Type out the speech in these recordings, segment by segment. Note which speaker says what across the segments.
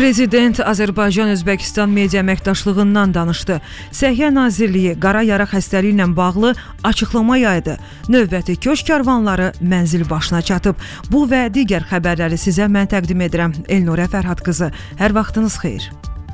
Speaker 1: Prezident Azərbaycan-Özbəkistan media əməkdaşlığından danışdı. Səhiyyə Nazirliyi qara yaraq xəstəliyi ilə bağlı açıqlama yaydı. Növbəti köç karvanları mənzil başına çatıb. Bu və digər xəbərləri sizə mən təqdim edirəm. Elnurə Fərhad qızı, hər vaxtınız xeyir.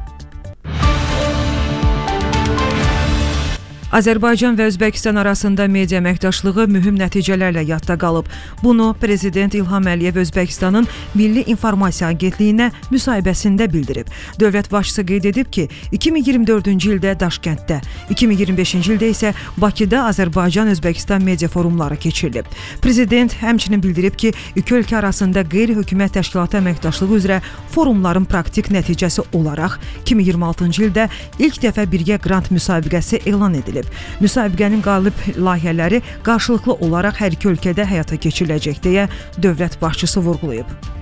Speaker 1: Azərbaycan və Özbəkistan arasında media əməkdaşlığı mühüm nəticələrlə yadda qalıb. Bunu Prezident İlham Əliyev Özbəkistanın Milli İnformasiya Agentliyinə müsahibəsində bildirib. Dövlət başçısı qeyd edib ki, 2024-cü ildə Daşkənddə, 2025-ci ildə isə Bakıda Azərbaycan-Özbəkistan media forumları keçirilib. Prezident həmçinin bildirib ki, iki ölkə arasında qeyri-hökumət təşkilatı əməkdaşlığı üzrə forumların praktik nəticəsi olaraq 2026-cı ildə ilk dəfə birgə qrant müsabiqəsi elan edilib. Müsabiqənin qalib layihələri qarşılıqlı olaraq hər iki ölkədə həyata keçiriləcək deyə dövlət başçısı vurğulayıb.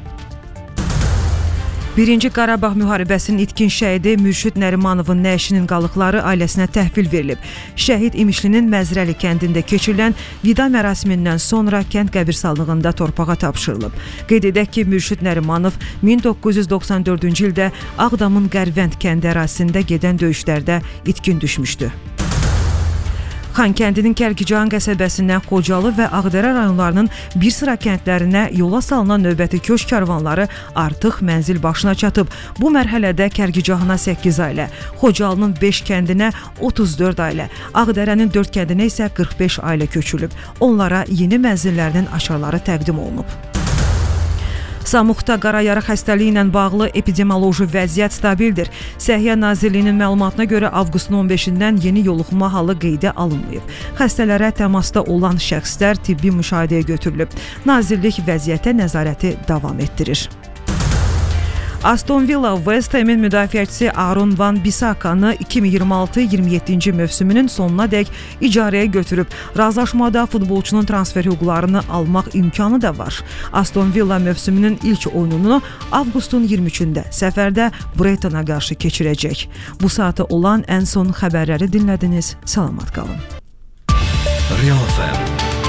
Speaker 1: 1-ci Qarabağ müharibəsinin itkin şəhidi Mürşid Nərimanovun nəşinin qalıqları ailəsinə təhvil verilib. Şəhid İmişlinin Məzrəli kəndində keçirilən vida mərasimindən sonra kənd qəbirstanlığında torpağa tapşırılıb. Qeyd edək ki, Mürşid Nərimanov 1994-cü ildə Ağdamın Qərvənd kəndi ərazisində gedən döyüşlərdə itkin düşmüşdü. Xankəndinin Kərkicahan qəsəbəsindən Xocalı və Ağdərə rayonlarının bir sıra kəndlərinə yola salınan növbəti köç karvanları artıq mənzil başına çatıb. Bu mərhələdə Kərkicahana 8 ailə, Xocalının 5 kəndinə 34 ailə, Ağdərənin 4 kəndinə isə 45 ailə köçülüb. Onlara yeni mənzillərinin açarları təqdim olunub. Samukda qara yaraq xəstəliyi ilə bağlı epidemioloji vəziyyət stabildir. Səhiyyə Nazirliyinin məlumatına görə avqustun 15-dən yeni yoluxma halı qeydə alınmayıb. Xəstələrə təmasda olan şəxslər tibbi müşahidəyə götürülüb. Nazirlik vəziyyətə nəzarəti davam etdirir. Aston Villa West Ham'in müdafiəçisi Aaron Van Bissakanı 2026-27-ci mövsümünün sonuna dək icarəyə götürüb. Razılaşmada futbolçunun transfer hüquqlarını almaq imkanı da var. Aston Villa mövsümünün ilk oyununu avqustun 23-də səfərdə Breytona qarşı keçirəcək. Bu saata olan ən son xəbərləri dinlədiniz. Salamat qalın.
Speaker 2: Real FM